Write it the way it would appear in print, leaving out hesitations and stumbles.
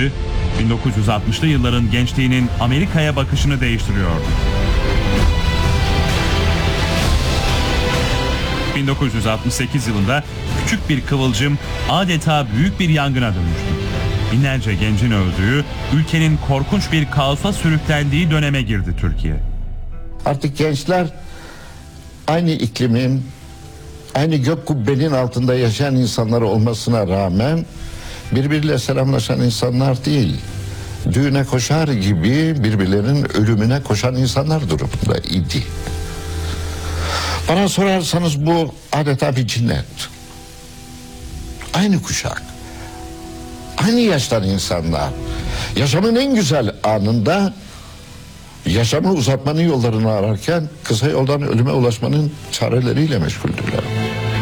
savaşı 1960'lı yılların gençliğinin Amerika'ya bakışını değiştiriyordu. 1968 yılında küçük bir kıvılcım adeta büyük bir yangına dönüştü. Binlerce gencin öldüğü, ülkenin korkunç bir kaosa sürüklendiği döneme girdi Türkiye. Artık gençler aynı iklimin, aynı gök kubbenin altında yaşayan insanlar olmasına rağmen birbiriyle selamlaşan insanlar değil, düğüne koşar gibi birbirlerinin ölümüne koşan insanlar durumunda idi. Bana sorarsanız bu adeta bir cinnet. Aynı kuşak, aynı yaştan insanlar yaşamın en güzel anında yaşamı uzatmanın yollarını ararken kısa yoldan ölüme ulaşmanın çareleriyle meşguldüler.